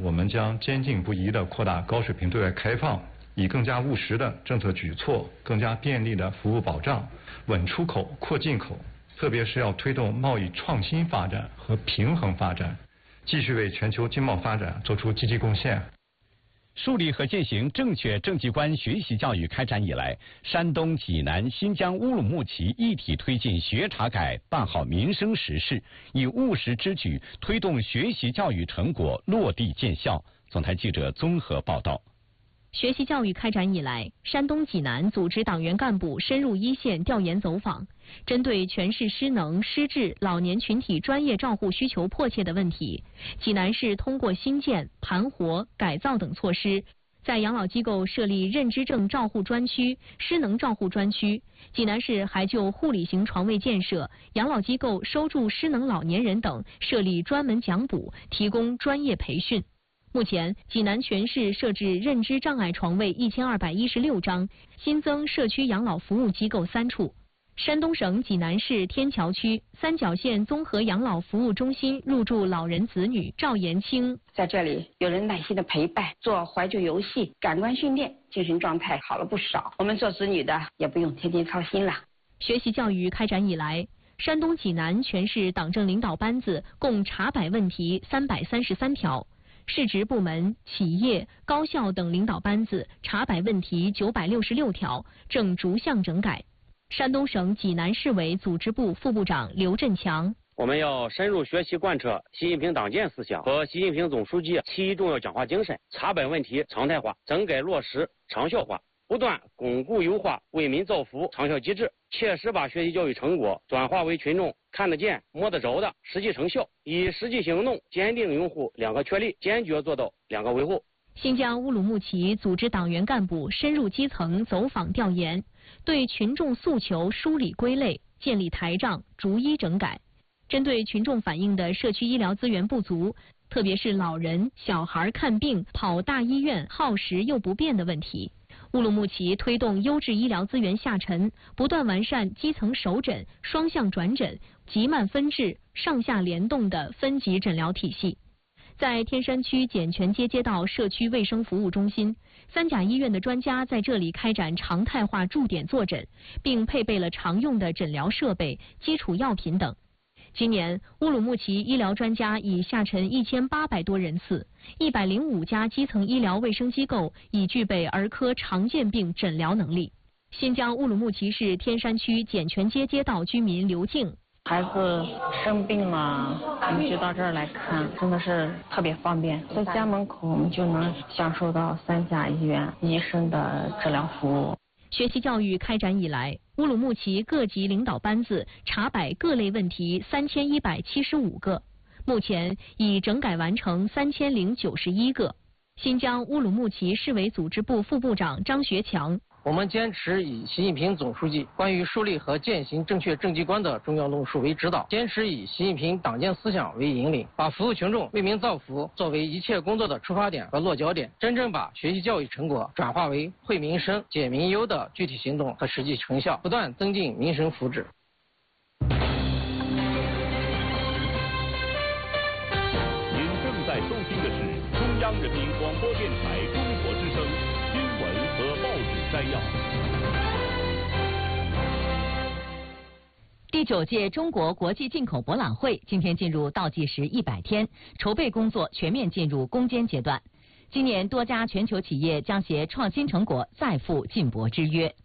我们将坚定不移地扩大高水平对外开放，以更加务实的政策举措、更加便利的服务保障，稳出口、扩进口，特别是要推动贸易创新发展和平衡发展，继续为全球经贸发展做出积极贡献。 树立和践行正确政绩观学习教育开展以来，山东济南、新疆乌鲁木齐一体推进学查改，办好民生实事，以务实之举推动学习教育成果落地见效。总台记者综合报道。 学习教育开展以来，山东济南组织党员干部深入一线调研走访，针对全市失能、失智、老年群体专业照护需求迫切的问题，济南市通过新建、盘活、改造等措施，在养老机构设立认知症照护专区、失能照护专区。济南市还就护理型床位建设、养老机构收住失能老年人等设立专门讲补，提供专业培训。目前，济南全市设置认知障碍床位1216张，新增社区养老服务机构3处。山东省济南市天桥区三角县综合养老服务中心入住老人子女赵延清， 在这里有人耐心的陪伴，做怀旧游戏，感官训练，精神状态好了不少。我们做子女的也不用天天操心了。 学习教育开展以来，山东济南全市党政领导班子共查摆问题333条。市直部门、企业、高校等领导班子查摆问题966条，正逐项整改。山东省济南市委组织部副部长刘振强： 我们要深入学习贯彻习近平党建思想和习近平总书记7重要讲话精神，查摆问题常态化，整改落实长效化，不断巩固优化为民造福长效机制，切实把学习教育成果转化为群众看得见、摸得着的实际成效，以实际行动坚定拥护2个确立，坚决做到2个维护。 新疆乌鲁木齐组织党员干部深入基层走访调研，对群众诉求梳理归类，建立台账，逐一整改。针对群众反映的社区医疗资源不足，特别是老人、小孩看病跑大医院耗时又不便的问题，乌鲁木齐推动优质医疗资源下沉，不断完善基层首诊、双向转诊、急慢分治、上下联动的分级诊疗体系。在天山区简泉街街道社区卫生服务中心，三甲医院的专家在这里开展常态化驻点坐诊，并配备了常用的诊疗设备、基础药品等。今年，乌鲁木齐医疗专家已下沉1800多人次，105家基层医疗卫生机构已具备儿科常见病诊疗能力。新疆乌鲁木齐市天山区简泉街街道居民刘静： 孩子生病了，我们就到这儿来看，真的是特别方便，在家门口我们就能享受到三甲医院医生的治疗服务。 学习教育开展以来，乌鲁木齐各级领导班子查摆各类问题3175个，目前已整改完成3091个。新疆乌鲁木齐市委组织部副部长张学强： 我们坚持以习近平总书记关于树立和践行正确政绩观的重要论述为指导，坚持以习近平党建思想为引领，把服务群众、为民造福作为一切工作的出发点和落脚点，真正把学习教育成果转化为惠民生、解民忧的具体行动和实际成效，不断增进民生福祉。 您正在收听的是中央人民广播电台中国之声新闻和报纸摘要。 第9届中国国际进口博览会今天进入倒计时100天，筹备工作全面进入攻坚阶段。今年多家全球企业将携创新成果再赴进博之约。